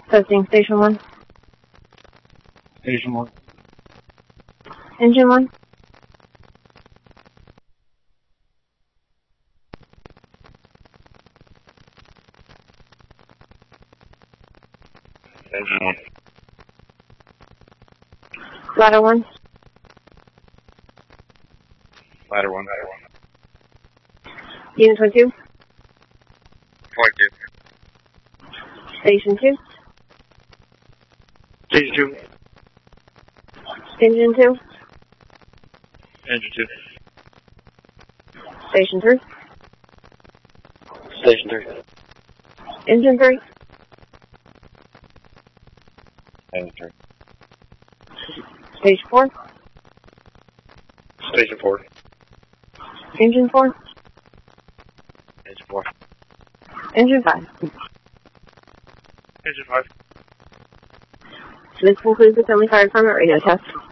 Testing, station 1. Station 1. Engine 1. Engine 1. Ladder 1. Ladder 1. Unit 22. Point 2. Station 2. Station 2. Engine 2. Engine 2. Station 3. Station 3. Engine 3. Engine 3. Station 4. Station 4. Engine 4. Engine 4. Engine 5. Engine 5. This concludes the Friendly Fire Department radio test.